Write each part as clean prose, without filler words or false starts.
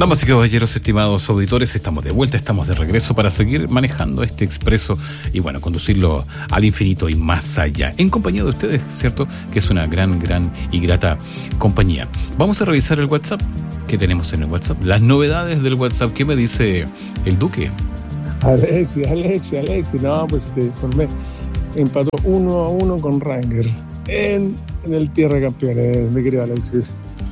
Damas y caballeros, estimados auditores, estamos de vuelta, estamos de regreso para seguir manejando este expreso y bueno, conducirlo al infinito y más allá, en compañía de ustedes, ¿cierto? Que es una gran y grata compañía. Vamos a revisar el WhatsApp. ¿Qué tenemos en el WhatsApp? Las novedades del WhatsApp. ¿Qué me dice el Duque? Alexis, no, pues te informé. Empató 1-1 con Rangers en el Tierra de Campeones, mi querido Alexis.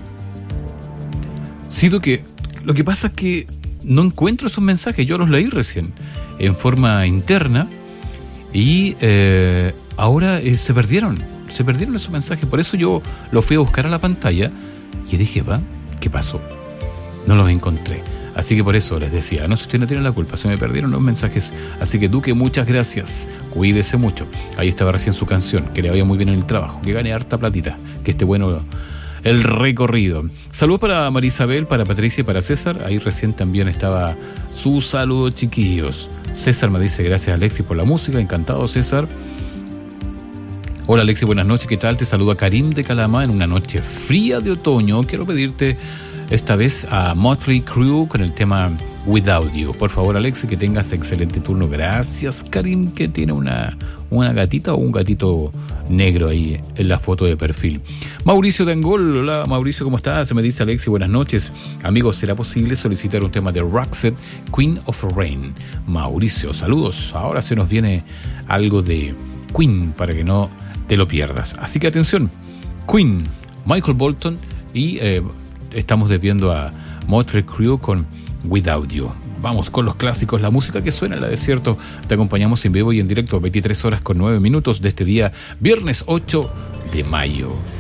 Sí, Duque. Lo que pasa es que no encuentro esos mensajes. Yo los leí recién en forma interna y ahora se perdieron esos mensajes. Por eso yo los fui a buscar a la pantalla y dije, ¿qué pasó? No los encontré. Así que por eso les decía, no, si usted no tiene la culpa, se me perdieron los mensajes. Así que Duque, muchas gracias, cuídese mucho. Ahí estaba recién su canción, que le vaya muy bien en el trabajo, que gane harta platita, que esté bueno el recorrido. Saludos para Marisabel, para Patricia y para César. Ahí recién también estaba su saludo, chiquillos. César me dice, gracias Alexis por la música, encantado César. Hola Alexis, buenas noches, ¿qué tal? Te saluda Karim de Calama en una noche fría de otoño. Quiero pedirte esta vez a Motley Crue con el tema Without You. Por favor, Alexis, que tengas excelente turno. Gracias, Karim, que tiene una gatita o un gatito negro ahí en la foto de perfil. Mauricio de Angol, hola Mauricio, ¿cómo estás? Se me dice Alexis, buenas noches. Amigos, ¿será posible solicitar un tema de Roxette, Queen of Rain? Mauricio, saludos. Ahora se nos viene algo de Queen para que no te lo pierdas. Así que atención, Queen, Michael Bolton y estamos desviando a Motley Crue con Without You. Vamos con los clásicos, la música que suena en la desierto. Te acompañamos en vivo y en directo, 23 horas con 9 minutos de este día, viernes 8 de mayo.